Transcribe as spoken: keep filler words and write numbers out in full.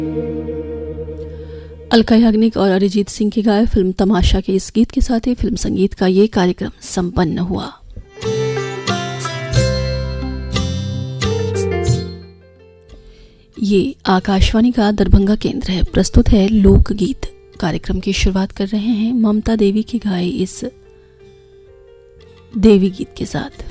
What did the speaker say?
अलका याग्निक और अरिजीत सिंह की गाए फिल्म तमाशा के इस गीत के साथ ही फिल्म संगीत का ये कार्यक्रम संपन्न हुआ। ये आकाशवाणी का दरभंगा केंद्र है। प्रस्तुत है लोकगीत। कार्यक्रम की शुरुआत कर रहे हैं ममता देवी की गाए इस देवी गीत के साथ।